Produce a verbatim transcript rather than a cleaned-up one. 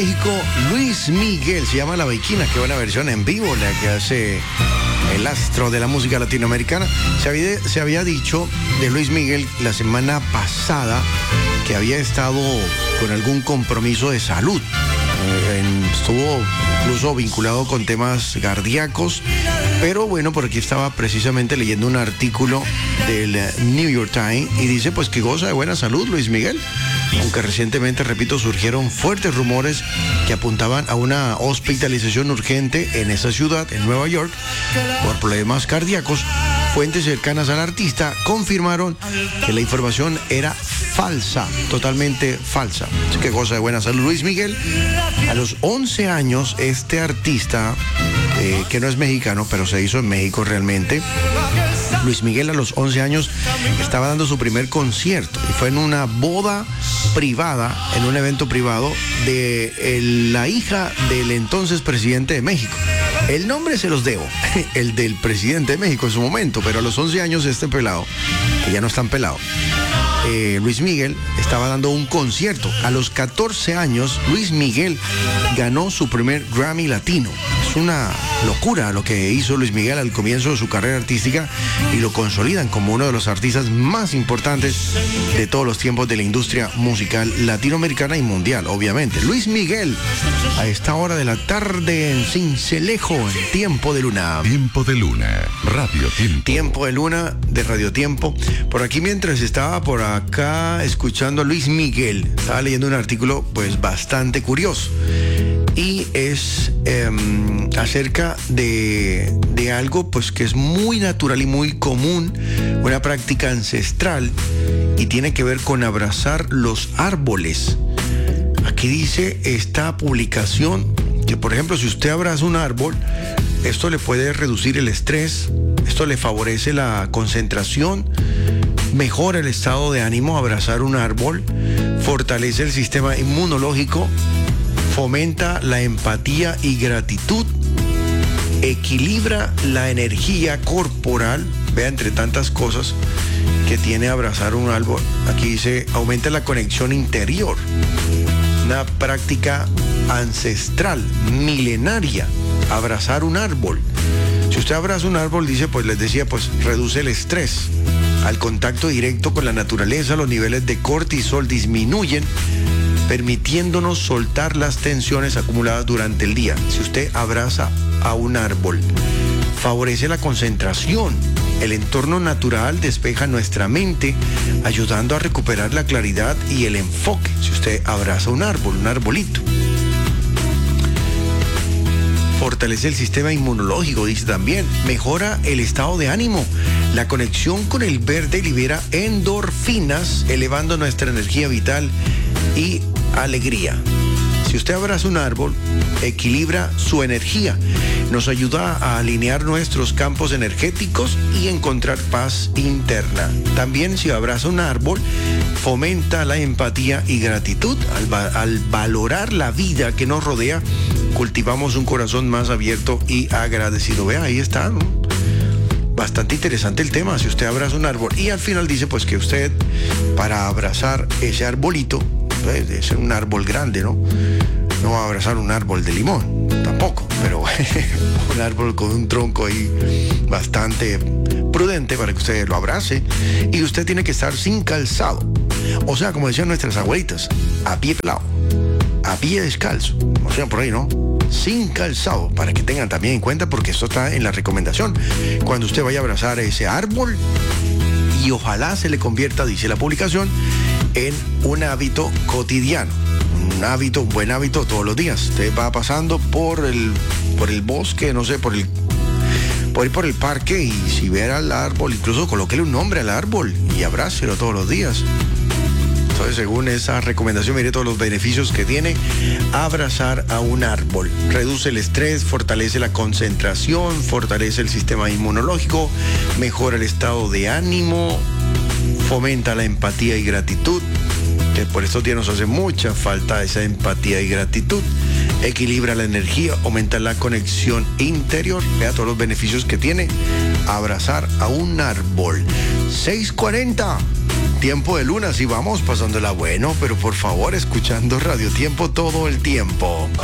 México, Luis Miguel, se llama La Baiquina, qué buena versión en vivo la que hace el astro de la música latinoamericana. Se había, se había dicho de Luis Miguel la semana pasada que había estado con algún compromiso de salud. Eh, en, estuvo incluso vinculado con temas cardíacos, pero bueno, por aquí estaba precisamente leyendo un artículo del New York Times y dice pues que goza de buena salud Luis Miguel, aunque recientemente, repito, surgieron fuertes rumores que apuntaban a una hospitalización urgente en esa ciudad, en Nueva York, por problemas cardíacos. Fuentes cercanas al artista confirmaron que la información era falsa, totalmente falsa. Así que goza de buena salud Luis Miguel. A los once años, este artista, eh, que no es mexicano, pero se hizo en México realmente, Luis Miguel a los once años estaba dando su primer concierto y fue en una boda privada, en un evento privado de el, la hija del entonces presidente de México. El nombre se los debo, el del presidente de México en su momento, pero a los once años este pelado, que ya no es tan pelado, eh, Luis Miguel estaba dando un concierto. A los catorce años, Luis Miguel ganó su primer Grammy Latino. Es una locura lo que hizo Luis Miguel al comienzo de su carrera artística y lo consolidan como uno de los artistas más importantes de todos los tiempos de la industria musical latinoamericana y mundial, obviamente. Luis Miguel, a esta hora de la tarde en Cincelejo, en Tiempo de Luna. Tiempo de Luna, Radio Tiempo. Tiempo de Luna de Radio Tiempo. Por aquí, mientras estaba por acá escuchando a Luis Miguel, estaba leyendo un artículo pues bastante curioso. Y es eh, acerca de, de algo pues que es muy natural y muy común, una práctica ancestral, y tiene que ver con abrazar los árboles. Aquí dice esta publicación que, por ejemplo, si usted abraza un árbol, esto le puede reducir el estrés, esto le favorece la concentración, mejora el estado de ánimo. Abrazar un árbol fortalece el sistema inmunológico, fomenta la empatía y gratitud, equilibra la energía corporal. Vea, entre tantas cosas que tiene abrazar un árbol, aquí dice, aumenta la conexión interior. Una práctica ancestral, milenaria, abrazar un árbol. Si usted abraza un árbol, dice, pues les decía, pues reduce el estrés. Al contacto directo con la naturaleza, los niveles de cortisol disminuyen, permitiéndonos soltar las tensiones acumuladas durante el día. Si usted abraza a un árbol, favorece la concentración. El entorno natural despeja nuestra mente, ayudando a recuperar la claridad y el enfoque. Si usted abraza un árbol, un arbolito. Fortalece el sistema inmunológico, dice también. Mejora el estado de ánimo. La conexión con el verde libera endorfinas, elevando nuestra energía vital y alegría. Si usted abraza un árbol, equilibra su energía, nos ayuda a alinear nuestros campos energéticos y encontrar paz interna. También, si abraza un árbol, fomenta la empatía y gratitud. Al, va- al valorar la vida que nos rodea, cultivamos un corazón más abierto y agradecido. Vea, ahí está, ¿no? Bastante interesante el tema. Si usted abraza un árbol, y al final dice pues que usted, para abrazar ese arbolito, pues, debe ser un árbol grande, ¿no? No va a abrazar un árbol de limón, tampoco, pero un árbol con un tronco ahí bastante prudente para que usted lo abrace. Y usted tiene que estar sin calzado, o sea, como decían nuestras abuelitas, a pie pelado, a pie descalzo, o sea, por ahí, ¿no? Sin calzado, para que tengan también en cuenta, porque esto está en la recomendación. Cuando usted vaya a abrazar ese árbol, y ojalá se le convierta, dice la publicación, en un hábito cotidiano, un hábito, un buen hábito todos los días. Usted va pasando por el, por el bosque, no sé, por el, por ir por el parque, y si ve al árbol, incluso colóquele un nombre al árbol y abrácelo todos los días. Entonces, según esa recomendación, mire todos los beneficios que tiene abrazar a un árbol. Reduce el estrés, fortalece la concentración, fortalece el sistema inmunológico, mejora el estado de ánimo, fomenta la empatía y gratitud, que por estos días nos hace mucha falta esa empatía y gratitud. Equilibra la energía, aumenta la conexión interior. Vea todos los beneficios que tiene abrazar a un árbol. seis cuarenta. Tiempo de Luna, sí vamos pasándola bueno, pero por favor escuchando Radio Tiempo todo el tiempo.